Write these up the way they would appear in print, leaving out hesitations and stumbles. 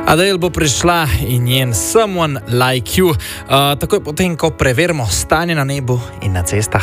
Adele bo prišla in njen Someone Like You, takoj potem, ko preverimo stanje na nebu in na cestah.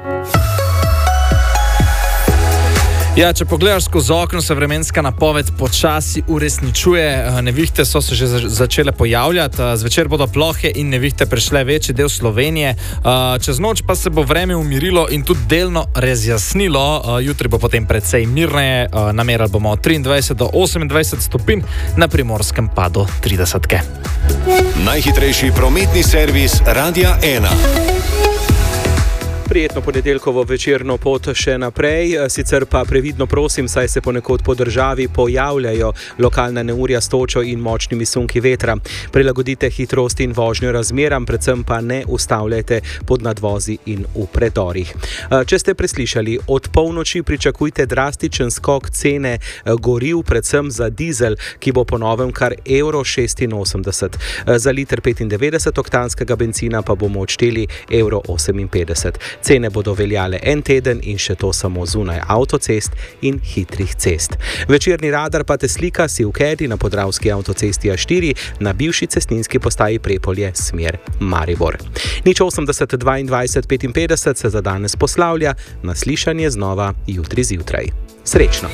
Ja, če pogledaš skozi okno, se vremenska napoved počasi uresničuje. Nevihte so se že začele pojavljati, zvečer bodo plohe in nevihte prišle večji del Slovenije. Čez noč pa se bo vreme umirilo in tudi delno razjasnilo. Jutri bo potem precej mirneje, namerali bomo od 23 do 28 stopinj, na Primorskem pa do 30. Najhitrejši prometni servis Radia 1. Prijetno ponedeljkovo večerno pot še naprej, sicer pa previdno prosim, saj se ponekod po državi pojavljajo lokalna neurja s točo in močnimi sunki vetra. Prilagodite hitrost in vožnjo razmeram, predvsem pa ne ustavljajte pod nadvozi in v predorih. Če ste preslišali, od polnoči pričakujte drastičen skok cene goriv, predvsem za dizel, ki bo po novem kar €86. Za liter 95 oktanskega bencina pa bomo odšteli €58. Cene bodo veljale en teden in še to samo zunaj avtocest in hitrih cest. Večerni radar pa te slika Sivkedi na Podravski avtocesti A4 na bivši cestninski postaji Prepolje smer Maribor. 080 22 55 se za danes poslavlja, naslišanje znova jutri zjutraj. Srečno!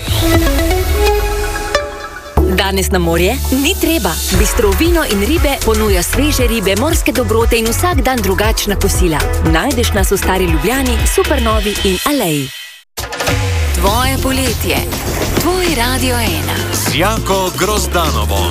Danes na morje ni treba. Bistro vino in ribe ponuja sveže ribe, morske dobrote in vsak dan drugačna kosila. Najdeš nas v Stari Ljubljani, Supernovi in Aleji. Tvoje poletje. Tvoj Radio 1. Z Janko Grozdanovom.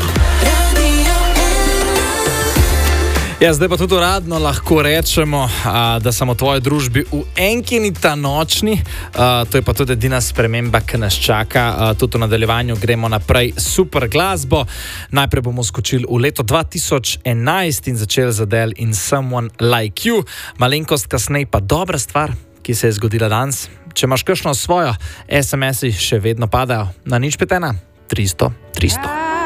Ja, zdaj pa tudi uradno lahko rečemo, da smo v tvoji družbi v enkini ta nočni. To je pa tudi edina sprememba, ki nas čaka. Tudi v nadaljevanju gremo naprej super glasbo. Najprej bomo skočili v leto 2011 in začeli z Adele in Someone Like You. Malenkost kasneje pa dobra stvar, ki se je zgodila danes. Če imaš kakšno svojo, SMS-i še vedno padajo na 051 300 300.